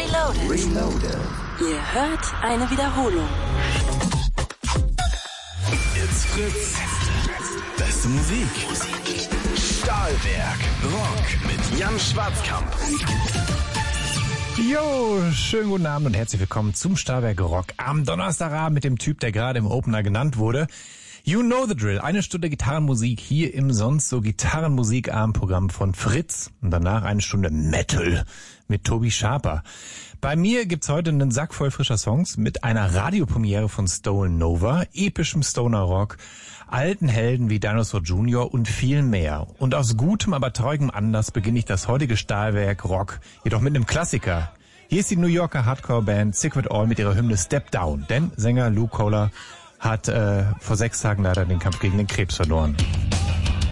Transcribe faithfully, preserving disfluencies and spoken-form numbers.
Reloaded. Reloaded. Ihr hört eine Wiederholung. It's Fritz. Beste Musik. Stahlwerk. Rock mit Jan Schwarzkamp. Jo, schönen guten Abend und herzlich willkommen zum Stahlwerk Rock am Donnerstagabend mit dem Typ, der gerade im Opener genannt wurde. You know the drill. Eine Stunde Gitarrenmusik hier im sonst so Gitarrenmusik-Abendprogramm von Fritz. Und danach eine Stunde Metal mit Tobi Schaper. Bei mir gibt's heute einen Sack voll frischer Songs mit einer Radiopremiere von Stolen Nova, epischem Stoner Rock, alten Helden wie Dinosaur Junior und viel mehr. Und aus gutem, aber traurigem Anlass beginne ich das heutige Stahlwerk Rock jedoch mit einem Klassiker. Hier ist die New Yorker Hardcore-Band Sick With All mit ihrer Hymne Step Down, denn Sänger Lou Kohler hat äh, vor sechs Tagen leider den Kampf gegen den Krebs verloren.